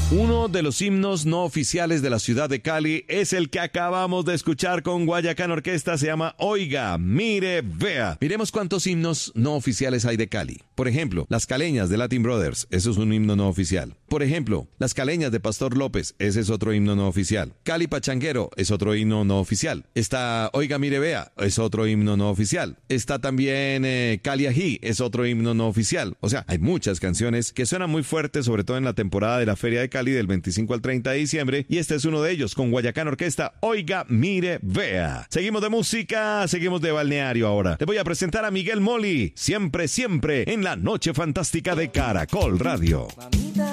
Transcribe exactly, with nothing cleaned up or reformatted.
Uno de los himnos no oficiales de la ciudad de Cali es el que acabamos de escuchar con Guayacán Orquesta, se llama Oiga, Mire, Vea. Miremos cuántos himnos no oficiales hay de Cali. Por ejemplo, Las Caleñas de Latin Brothers, eso es un himno no oficial. Por ejemplo, Las Caleñas de Pastor López, ese es otro himno no oficial. Cali Pachanguero es otro himno no oficial. Está Oiga, Mire, Vea, es otro himno no oficial. Está también eh, Cali Ají, es otro himno no oficial. O sea, hay muchas canciones que suenan muy fuertes, sobre todo en la temporada de la Feria de Cali del veinticinco al treinta de diciembre, y este es uno de ellos con Guayacán Orquesta, Oiga, Mire, Vea. Seguimos de música, seguimos de balneario ahora. Te voy a presentar a Miguel Moli, siempre, siempre en la Noche Fantástica de Caracol Radio.